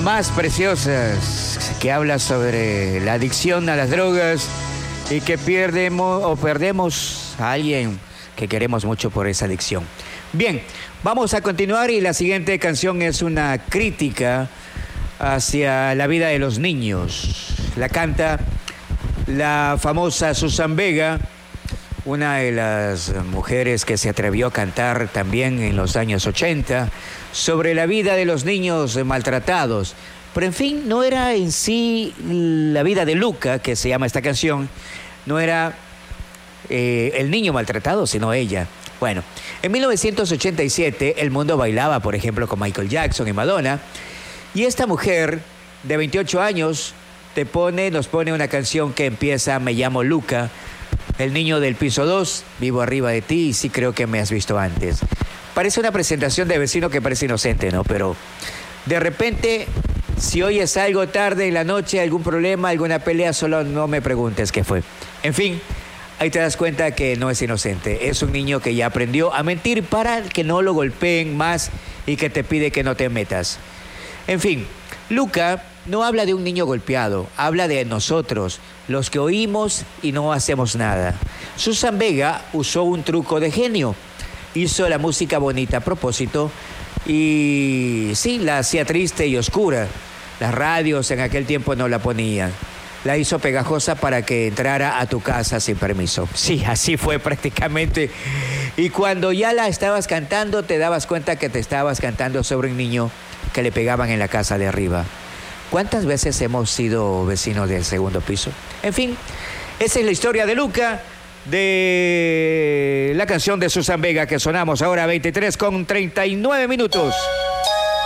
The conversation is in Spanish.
más preciosas, que habla sobre la adicción a las drogas y que perdemos a alguien que queremos mucho por esa adicción. Bien, vamos a continuar y la siguiente canción es una crítica hacia la vida de los niños. La canta la famosa Susan Vega, una de las mujeres que se atrevió a cantar también en los años 80 sobre la vida de los niños maltratados. Pero en fin, no era en sí la vida de Luca, que se llama esta canción, no era el niño maltratado, sino ella. Bueno, en 1987 el mundo bailaba, por ejemplo, con Michael Jackson y Madonna, y esta mujer de 28 años nos pone una canción que empieza: me llamo Luca, el niño del piso 2, vivo arriba de ti y sí creo que me has visto antes. Parece una presentación de vecino que parece inocente, ¿no? Pero de repente, si oyes algo tarde en la noche, algún problema, alguna pelea, solo no me preguntes qué fue. En fin, ahí te das cuenta que no es inocente. Es un niño que ya aprendió a mentir para que no lo golpeen más y que te pide que no te metas. En fin, Luca no habla de un niño golpeado, habla de nosotros, los que oímos y no hacemos nada. Susan Vega usó un truco de genio. Hizo la música bonita a propósito y sí, la hacía triste y oscura. Las radios en aquel tiempo no la ponían. La hizo pegajosa para que entrara a tu casa sin permiso. Sí, así fue prácticamente. Y cuando ya la estabas cantando, te dabas cuenta que te estabas cantando sobre un niño que le pegaban en la casa de arriba. ¿Cuántas veces hemos sido vecinos del segundo piso? En fin, esa es la historia de Luca, de la canción de Susan Vega que sonamos ahora 23:39.